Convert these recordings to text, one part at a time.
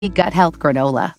Gut Health Granola.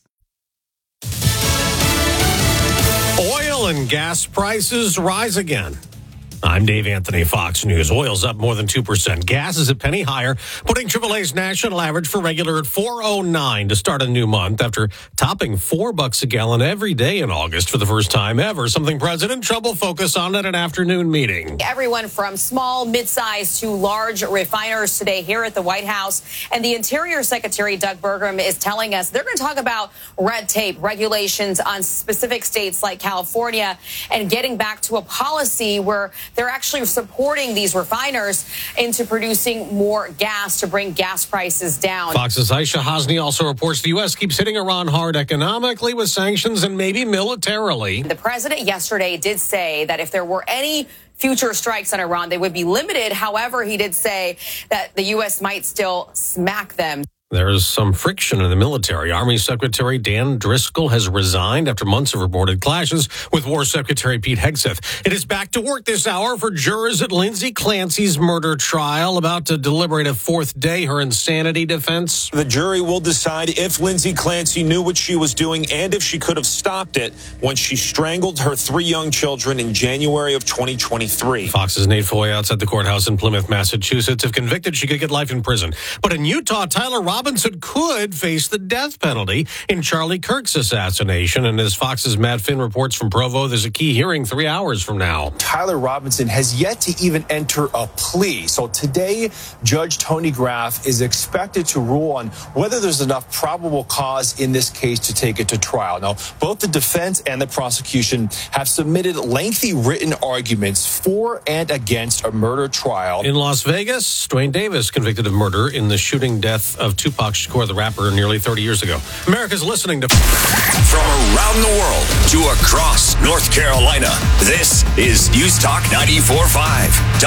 Oil and gas prices rise again. I'm Dave Anthony, Fox News. Oil's up more than 2%. Gas is a penny higher, putting AAA's national average for regular at $4.09 to start a new month after topping $4 a gallon every day in August for the first time ever, something President Trump will focus on at an afternoon meeting. Everyone from small, mid-sized to large refiners today here at the White House. And the Interior Secretary, Doug Burgum, is telling us they're going to talk about red tape, regulations on specific states like California, and getting back to a policy where they're actually supporting these refiners into producing more gas to bring gas prices down. Fox's Aisha Hasni also reports the U.S. keeps hitting Iran hard economically with sanctions and maybe militarily. The president yesterday did say that if there were any future strikes on Iran, they would be limited. However, he did say that the U.S. might still smack them. There's some friction in the military. Army Secretary Dan Driscoll has resigned after months of reported clashes with War Secretary Pete Hegseth. It is back to work this hour for jurors at Lindsay Clancy's murder trial, about to deliberate a fourth day her insanity defense. The jury will decide if Lindsay Clancy knew what she was doing and if she could have stopped it when she strangled her 3 young children in January of 2023. Fox's Nate Foy outside the courthouse in Plymouth, Massachusetts. If convicted, she could get life in prison. But in Utah, Tyler Robinson could face the death penalty in Charlie Kirk's assassination. And as Fox's Matt Finn reports from Provo, there's a key hearing 3 hours from now. Tyler Robinson has yet to even enter a plea. So today, Judge Tony Graff is expected to rule on whether there's enough probable cause in this case to take it to trial. Now, both the defense and the prosecution have submitted lengthy written arguments for and against a murder trial. In Las Vegas, Dwayne Davis convicted of murder in the shooting death of Tupac Shakur, the rapper, nearly 30 years ago. America's listening to... From around the world to across North Carolina, this is News Talk 94.5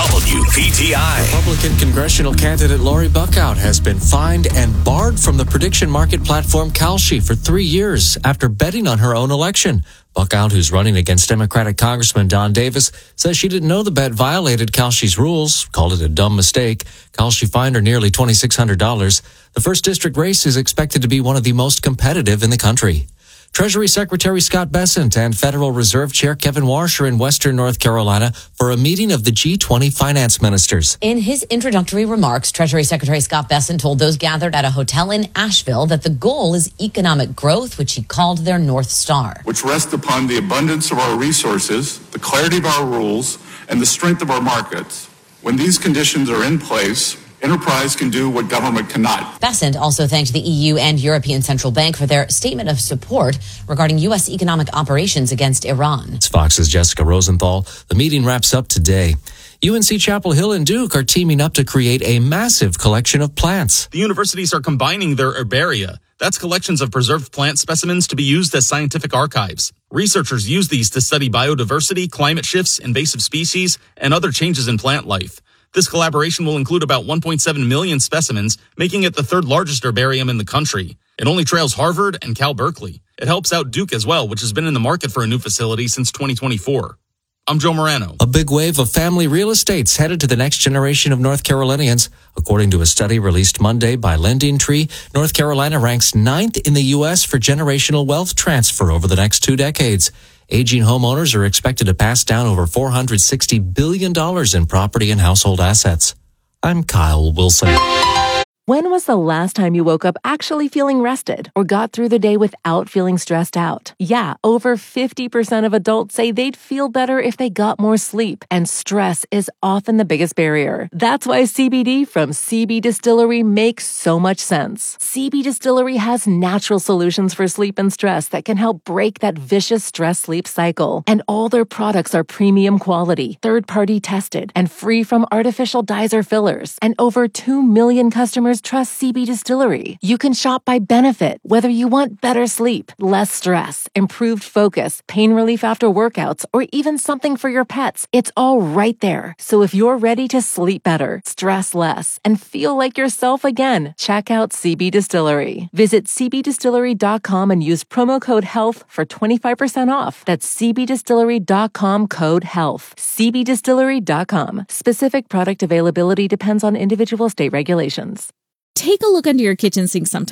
WPTI. Republican congressional candidate Lori Buckout has been fined and barred from the prediction market platform Kalshi for 3 years after betting on her own election. Buckout, who's running against Democratic Congressman Don Davis, says she didn't know the bet violated Kalshi's rules, called it a dumb mistake. Kalshi fined her nearly $2,600. The first district race is expected to be one of the most competitive in the country. Treasury Secretary Scott Bessent and Federal Reserve Chair Kevin Warsh are in Western North Carolina for a meeting of the G20 finance ministers. In his introductory remarks, Treasury Secretary Scott Bessent told those gathered at a hotel in Asheville that the goal is economic growth, which he called their North Star. Which rests upon the abundance of our resources, the clarity of our rules, and the strength of our markets. When these conditions are in place, enterprise can do what government cannot. Bessent also thanked the EU and European Central Bank for their statement of support regarding U.S. economic operations against Iran. It's Fox's Jessica Rosenthal. The meeting wraps up today. UNC Chapel Hill and Duke are teaming up to create a massive collection of plants. The universities are combining their herbaria. That's collections of preserved plant specimens to be used as scientific archives. Researchers use these to study biodiversity, climate shifts, invasive species, and other changes in plant life. This collaboration will include about 1.7 million specimens, making it the third largest herbarium in the country. It only trails Harvard and Cal Berkeley. It helps out Duke as well, which has been in the market for a new facility since 2024. I'm Joe Morano. A big wave of family real estate's headed to the next generation of North Carolinians. According to a study released Monday by Lending Tree, North Carolina ranks 9th in the U.S. for generational wealth transfer over the next 2 decades. Aging homeowners are expected to pass down over $460 billion in property and household assets. I'm Kyle Wilson. When was the last time you woke up actually feeling rested or got through the day without feeling stressed out? Yeah, over 50% of adults say they'd feel better if they got more sleep, and stress is often the biggest barrier. That's why CBD from CB Distillery makes so much sense. CB Distillery has natural solutions for sleep and stress that can help break that vicious stress-sleep cycle. And all their products are premium quality, third-party tested, and free from artificial dyes or fillers. And over 2 million customers trust CB Distillery. You can shop by benefit, whether you want better sleep, less stress, improved focus, pain relief after workouts, or even something for your pets. It's all right there. So if you're ready to sleep better, stress less, and feel like yourself again, check out CB Distillery. Visit cbdistillery.com and use promo code HEALTH for 25% off. That's cbdistillery.com code HEALTH. cbdistillery.com. Specific product availability depends on individual state regulations. Take a look under your kitchen sink sometime.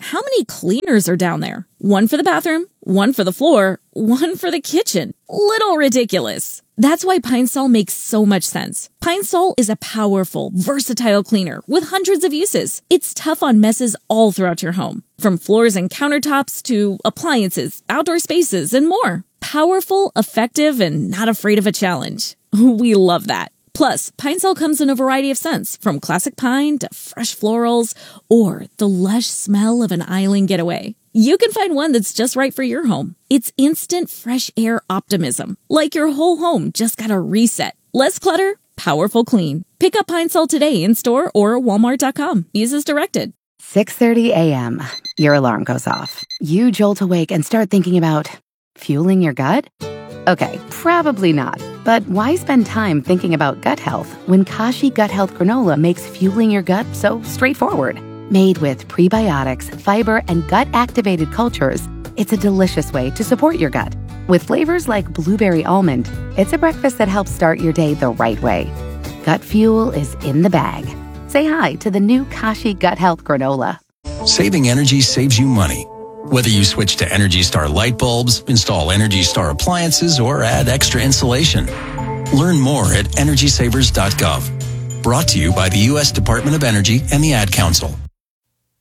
how many cleaners are down there? One for the bathroom, one for the floor, one for the kitchen. Little ridiculous. That's why Pine Sol makes so much sense. Pine Sol is a powerful, versatile cleaner with hundreds of uses. It's tough on messes all throughout your home, from floors and countertops to appliances, outdoor spaces, and more. Powerful, effective, and not afraid of a challenge. We love that. Plus, Pine Sol comes in a variety of scents, from classic pine to fresh florals or the lush smell of an island getaway. You can find one that's just right for your home. It's instant fresh air optimism, like your whole home just got a reset. Less clutter, powerful clean. Pick up Pine Sol today in store or walmart.com. Use as directed. 6:30 a.m. Your alarm goes off. You jolt awake and start thinking about fueling your gut? Okay, probably not. But why spend time thinking about gut health when Kashi Gut Health Granola makes fueling your gut so straightforward? Made with prebiotics, fiber, and gut-activated cultures, it's a delicious way to support your gut. With flavors like blueberry almond, it's a breakfast that helps start your day the right way. Gut fuel is in the bag. Say hi to the new Kashi Gut Health Granola. Saving energy saves you money. Whether you switch to Energy Star light bulbs, install Energy Star appliances, or add extra insulation. Learn more at EnergySavers.gov. Brought to you by the U.S. Department of Energy and the Ad Council.